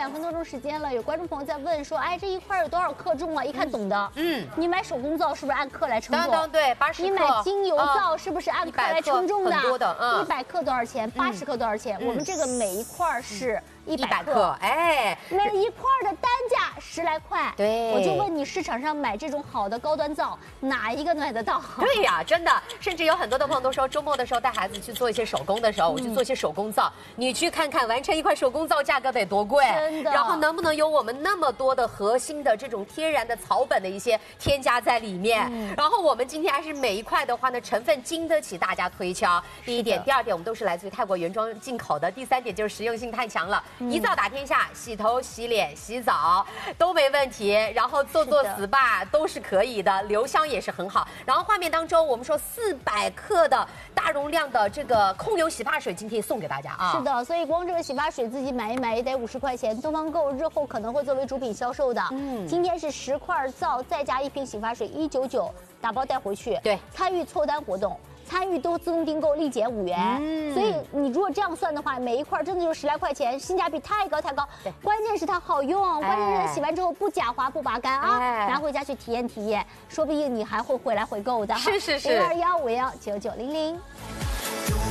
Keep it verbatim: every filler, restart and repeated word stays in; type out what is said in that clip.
两分多钟时间了，有观众朋友在问说，哎，这一块有多少克重啊？一看懂的，嗯，你买手工皂是不是按克来称重？ 当当对，八十克。 你买精油皂是不是按克来称重的？ 很多的，嗯， 一百克多少钱？八十克多少钱？我们这个每一块是。一百克， 哎， 每一块的单价十来块。 对， 我就问你，市场上买这种好的高端皂，哪一个买得到？ 对呀，真的，甚至有很多的朋友都说，周末的时候带孩子去做一些手工的时候，我去做一些手工皂，你去看看，完成一块手工皂价格得多贵？ 真的。 然后能不能有我们那么多的核心的这种天然的草本的一些添加在里面？嗯、然后我们今天还是每一块的话呢，成分经得起大家推敲。第一点，第二点，我们都是来自于泰国原装进口的。第三点就是实用性太强了。一皂打天下，洗头、洗脸、洗澡都没问题，然后做做 S P A 都是可以的，留香也是很好。然后画面当中，我们说四百克的大容量的这个控油洗发水，今天送给大家啊。 是的，所以光这个洗发水自己买一买也得五十块钱。东方购日后可能会作为主品销售的。嗯，今天是十块皂再加一瓶洗发水，一九九打包带回去。 对， 参与凑单活动。参与都自动订购立减五元，嗯、所以你如果这样算的话，每一块真的就十来块钱，性价比太高太高。对，关键是它好用，关键是洗完之后不假滑不拔干啊，哎、拿回家去体验体验，说不定你还会回来回购的。 是是是， 零二幺五幺九九零零。